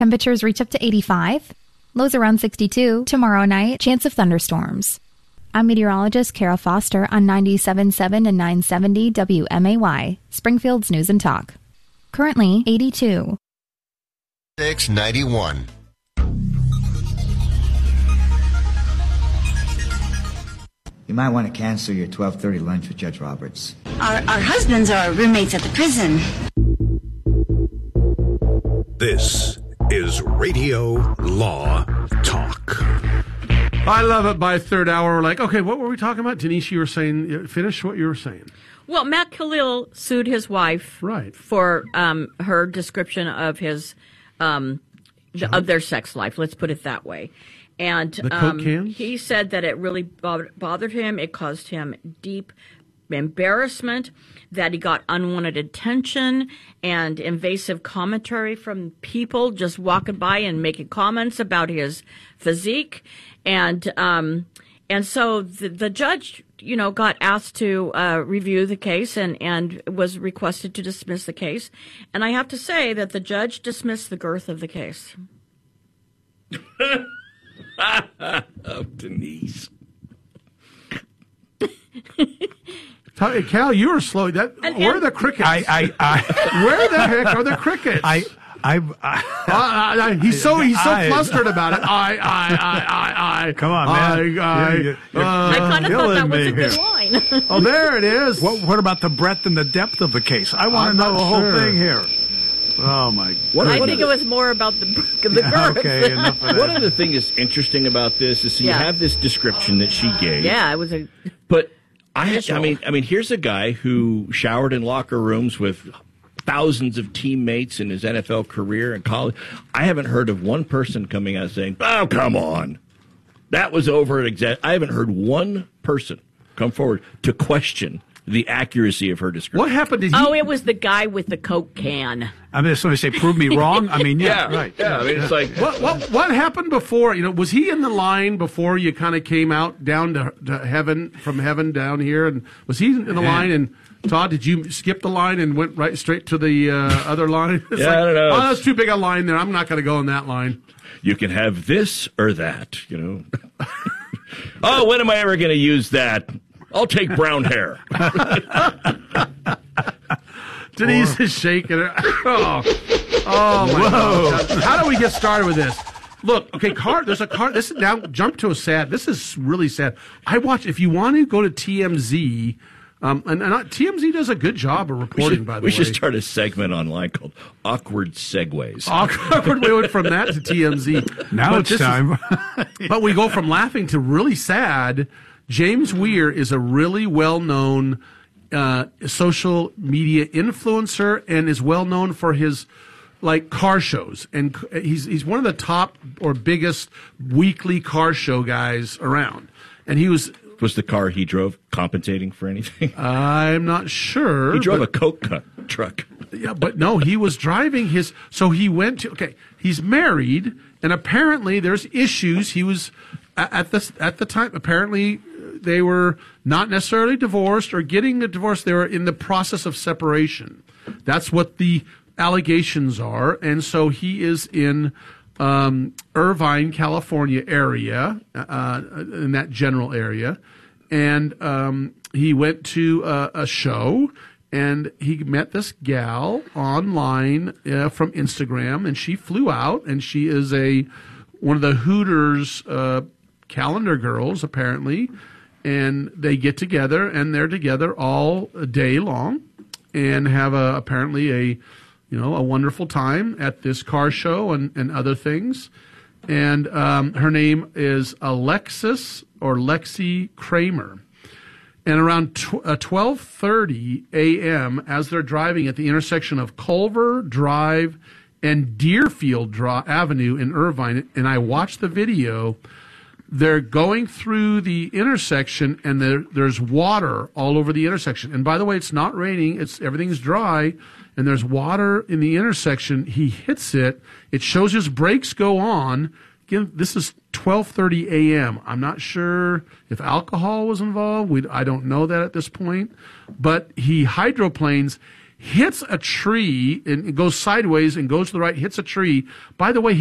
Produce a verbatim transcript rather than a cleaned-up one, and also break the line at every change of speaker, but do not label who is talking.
Temperatures reach up to eighty-five. Lows around sixty-two. Tomorrow night, chance of thunderstorms. I'm meteorologist Kara Foster on ninety-seven point seven and nine seventy W M A Y, Springfield's News and Talk. Currently eighty-two.
six ninety-one.
You might want to cancel your twelve thirty lunch with Judge Roberts.
Our, our husbands are roommates at the prison.
This is Radio Law Talk.
I love it. By third hour, we're like, okay, what were we talking about? Denise, you were saying, finish what you were saying.
Well, Matt Khalil sued his wife
right.
for um, her description of his um, the, of their sex life. Let's put it that way. And
the
um,
Coke cans?
He said that it really bothered, bothered him. It caused him deep embarrassment, that he got unwanted attention and invasive commentary from people just walking by and making comments about his physique. And um, and so the, the judge, you know, got asked to uh, review the case and, and was requested to dismiss the case. And I have to say that the judge dismissed the girth of the case.
Oh, Denise.
Cal, you were slow. That
and,
where
and,
are the crickets?
I, I, I
where the heck are the crickets?
I, I, I,
uh, I he's so he's so
I,
flustered about it. I, I, I, I, I.
Come on, man.
I, I,
you're, you're, you're,
uh,
I kind of thought that was a good
here.
line.
Oh, there it is.
What, what about the breadth and the depth of the case? I want to know the whole
sure.
thing here. Oh my!
What,
I
what
think
the,
it was more about the the girth.
Okay, enough of that.
One of the things that's interesting about this is so
Yeah.
you have this description that she gave.
Yeah, it was a.
But I,
Initial.
I mean, I mean, here's a guy who showered in locker rooms with thousands of teammates in his N F L career and college. I haven't heard of one person coming out saying, "Oh, come on, that was over." Exa-. I haven't heard one person come forward to question the accuracy of her description.
What happened? Did he?
Oh, it was the guy with the Coke can.
I mean, somebody say, "Prove me wrong." I mean, yeah,
yeah,
right.
Yeah, I mean, it's like
What, what what happened before? You know, was he in the line before you kind of came out down to, to heaven from heaven down here? And was he in the
Yeah.
line? And Todd, did you skip the line and went right straight to the uh, other line? It's
Yeah,
like,
I don't know.
Oh, that's too big a line there. I'm not going to go in that line.
you can have this or that, you know. Oh, when am I ever going to use that? I'll take brown hair.
Denise is shaking her. Oh, oh my God. How do we get started with this? Look, okay, car. There's a car. This is now jump to a sad. This is really sad. I watch. If you want to go to T M Z, um, and, and T M Z does a good job of reporting.
We should,
by the
we
way,
should start a segment online called "Awkward Segues."
Awkward. We went from that to T M Z.
Now
But
it's
this is-
time.
But we go from laughing to really sad. James Weir is a really well-known uh, social media influencer and is well-known for his like car shows. And c- he's he's one of the top or biggest weekly car show guys around. And he was
Was the car he drove compensating for anything?
I'm not sure.
He drove
but-
a Coke cu- truck.
Yeah, but no, he was driving his. So he went to. Okay, he's married, and apparently there's issues. He was a- at this at the time. Apparently, they were not necessarily divorced or getting a divorce. They were in the process of separation. That's what the allegations are, and so he is in um, Irvine, California area, uh, in that general area, and um, he went to a, a show. And he met this gal online uh, from Instagram, and she flew out, and she is a one of the Hooters uh, calendar girls, apparently. And they get together, and they're together all day long, and have a apparently a you know a wonderful time at this car show and, and other things. And um, her name is Alexis or Lexi Kramer. And around tw- uh, twelve thirty a.m., as they're driving at the intersection of Culver Drive and Deerfield Dra- Avenue in Irvine, and I watched the video, they're going through the intersection, and there, there's water all over the intersection. And by the way, it's not raining; it's everything's dry, and there's water in the intersection. He hits it; it shows his brakes go on. Again, this is twelve thirty a.m. I'm not sure if alcohol was involved. We, I don't know that at this point. But he hydroplanes. hits a tree and it goes sideways and goes to the right, hits a tree. By the way,